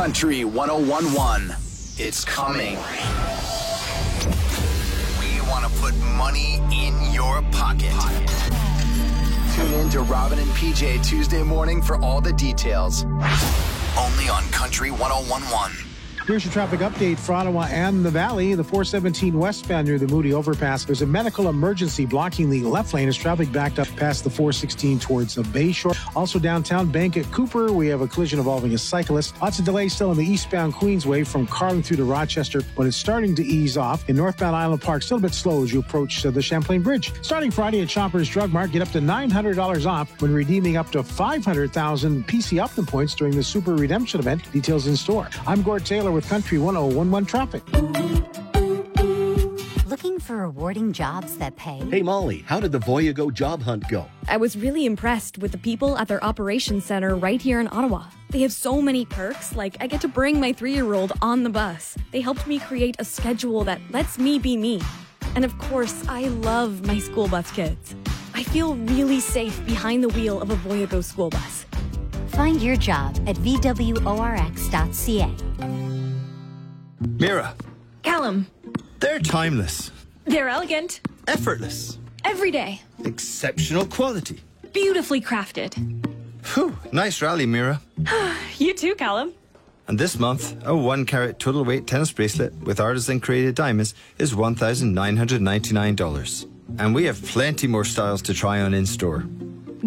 Country 101.1. It's coming. We want to put money in your pocket. Tune in to Robin and PJ Tuesday morning for all the details. Only on Country 101.1. Here's your traffic update for Ottawa and the Valley. The 417 westbound near the Moody Overpass. There's a medical emergency blocking the left lane as traffic backed up past the 416 towards the Bayshore. Also downtown Bank at Cooper, we have a collision involving a cyclist. Lots of delays still in the eastbound Queensway from Carling through to Rochester, but it's starting to ease off. In northbound Island Park, still a bit slow as you approach the Champlain Bridge. Starting Friday at Shoppers Drug Mart, get up to $900 off when redeeming up to 500,000 PC Optum points during the Super Redemption event. Details in store. I'm Gord Taylor with Country 101.1 Traffic. Looking for rewarding jobs that pay? Hey, Molly, how did the Voyago job hunt go? I was really impressed with the people at their operations center right here in Ottawa. They have so many perks, like I get to bring my 3-year-old on the bus. They helped me create a schedule that lets me be me. And of course, I love my school bus kids. I feel really safe behind the wheel of a Voyago school bus. Find your job at vworx.ca. Mira. Callum. They're timeless. They're elegant. Effortless. Every day. Exceptional quality. Beautifully crafted. Whew, nice rally, Mira. You too, Callum. And this month, a 1-carat total weight tennis bracelet with artisan-created diamonds is $1,999. And we have plenty more styles to try on in-store.